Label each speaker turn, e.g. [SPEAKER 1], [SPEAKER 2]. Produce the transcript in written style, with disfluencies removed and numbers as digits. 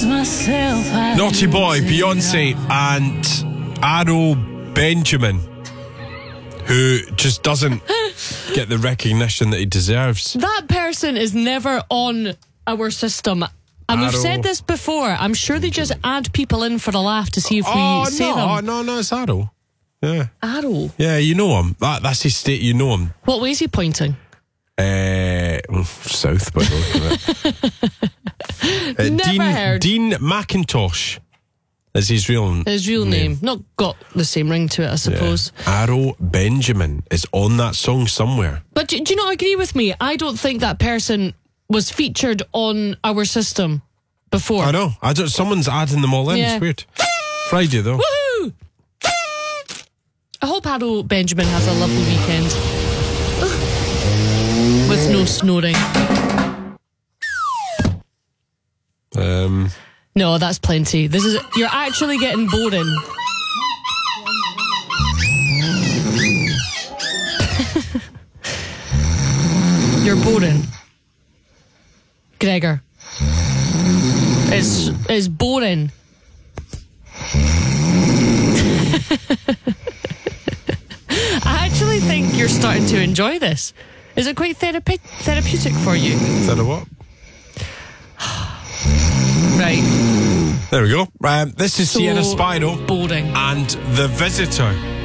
[SPEAKER 1] Naughty Boy, Beyonce, and Arrow Benjamin, who just doesn't get the recognition that he deserves.
[SPEAKER 2] That person is never on our system. And we've said this before. I'm sure they just add people in for a laugh to see if we say them.
[SPEAKER 1] No, it's Arrow. Yeah.
[SPEAKER 2] Arrow?
[SPEAKER 1] Yeah, you know him. That's his state, you know him.
[SPEAKER 2] What way is he pointing?
[SPEAKER 1] South, by the look of it.
[SPEAKER 2] Never heard.
[SPEAKER 1] Dean McIntosh is his real
[SPEAKER 2] name. Not got the same ring to it, I suppose.
[SPEAKER 1] Yeah. Arrow Benjamin is on that song somewhere.
[SPEAKER 2] But do you not agree with me? I don't think that person was featured on our system before.
[SPEAKER 1] I know. Someone's adding them all in.
[SPEAKER 2] Yeah.
[SPEAKER 1] It's weird. Friday, though.
[SPEAKER 2] Woohoo! I hope Arrow Benjamin has a lovely weekend. With no snoring. No, that's plenty. You're actually getting boring. You're boring, Gregor. It's boring. I actually think you're starting to enjoy this. Is it quite therapeutic for you?
[SPEAKER 1] Is that a what?
[SPEAKER 2] Right.
[SPEAKER 1] There we go. This is Sienna Spino.
[SPEAKER 2] Boring.
[SPEAKER 1] And The Visitor.